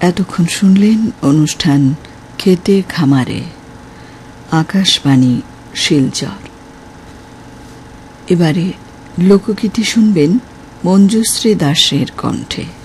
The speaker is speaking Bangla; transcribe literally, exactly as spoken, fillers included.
এতক্ষণ শুনলেন অনুষ্ঠান খেতে খামারে, আকাশবাণী শিলচর। এবারে লোকগীতি শুনবেন মঞ্জুশ্রী দাসের কণ্ঠে।